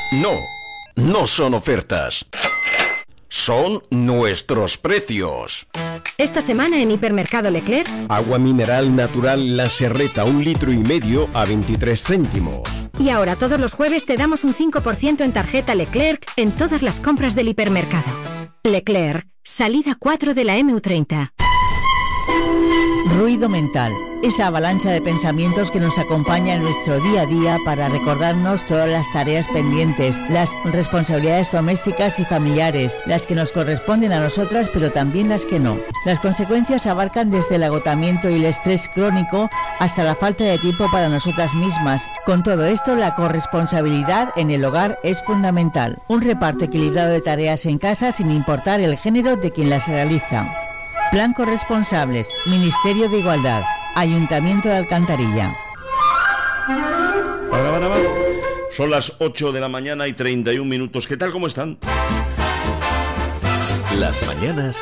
No son ofertas. Son nuestros precios. Esta semana en Hipermercado Leclerc. Agua mineral natural La Serreta, 1,5 litros a 23 céntimos. Y ahora todos los jueves te damos un 5% en tarjeta Leclerc en todas las compras del hipermercado. Leclerc, salida 4 de la MU30. Ruido mental, esa avalancha de pensamientos que nos acompaña en nuestro día a día para recordarnos todas las tareas pendientes, las responsabilidades domésticas y familiares, las que nos corresponden a nosotras pero también las que no. Las consecuencias abarcan desde el agotamiento y el estrés crónico hasta la falta de tiempo para nosotras mismas. Con todo esto, la corresponsabilidad en el hogar es fundamental. Un reparto equilibrado de tareas en casa sin importar el género de quien las realiza. Plan Corresponsables, Ministerio de Igualdad, Ayuntamiento de Alcantarilla. Son las 8 de la mañana y 31 minutos. ¿Qué tal? ¿Cómo están? Las mañanas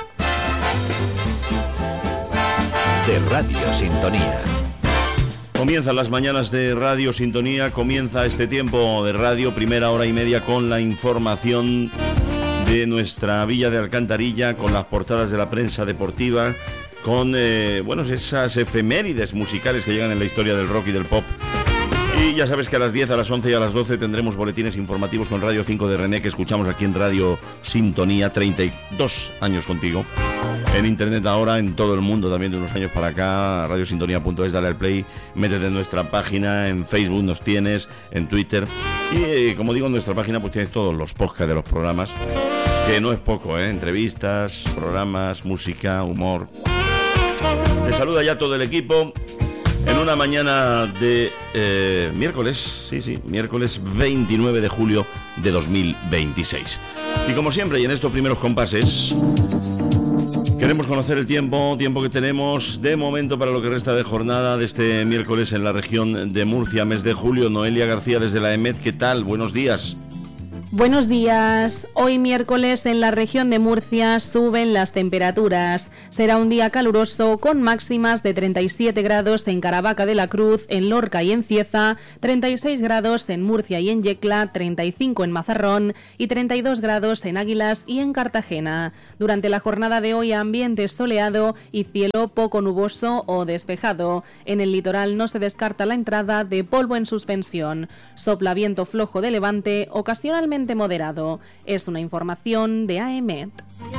de Radio Sintonía. Comienzan las mañanas de Radio Sintonía, comienza este tiempo de radio, primera hora y media con la información de nuestra villa de Alcantarilla, con las portadas de la prensa deportiva, con esas efemérides musicales que llegan en la historia del rock y del pop. Y ya sabes que a las 10, a las 11 y a las 12 tendremos boletines informativos con Radio 5 de René, que escuchamos aquí en Radio Sintonía, 32 años contigo. En internet ahora, en todo el mundo, también de unos años para acá, radiosintonía.es, dale al play, métete en nuestra página, en Facebook nos tienes, en Twitter. Y como digo, en nuestra página pues tienes todos los podcasts de los programas, que no es poco, entrevistas, programas, música, humor. Te saluda ya todo el equipo en una mañana de miércoles, miércoles 29 de julio de 2026. Y como siempre, y en estos primeros compases, queremos conocer el tiempo que tenemos de momento para lo que resta de jornada de este miércoles en la región de Murcia, mes de julio. Noelia García desde la EMED, ¿qué tal? Buenos días. Buenos días. Hoy miércoles en la región de Murcia suben las temperaturas. Será un día caluroso con máximas de 37 grados en Caravaca de la Cruz, en Lorca y en Cieza, 36 grados en Murcia y en Yecla, 35 en Mazarrón y 32 grados en Águilas y en Cartagena. Durante la jornada de hoy, ambiente soleado y cielo poco nuboso o despejado. En el litoral no se descarta la entrada de polvo en suspensión. Sopla viento flojo de levante, ocasionalmente moderado. Es una información de AEMET.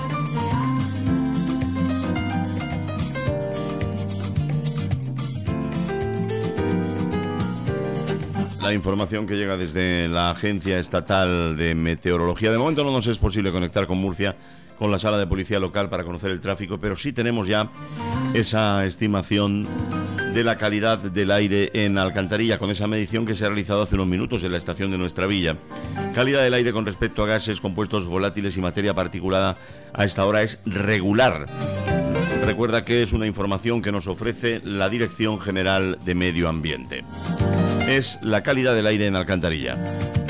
La información que llega desde la Agencia Estatal de Meteorología. De momento no nos es posible conectar con Murcia, con la sala de policía local para conocer el tráfico, pero sí tenemos ya esa estimación de la calidad del aire en Alcantarilla, con esa medición que se ha realizado hace unos minutos en la estación de nuestra villa. Calidad del aire con respecto a gases, compuestos volátiles y materia particulada a esta hora es regular. Recuerda que es una información que nos ofrece la Dirección General de Medio Ambiente. Es la calidad del aire en Alcantarilla.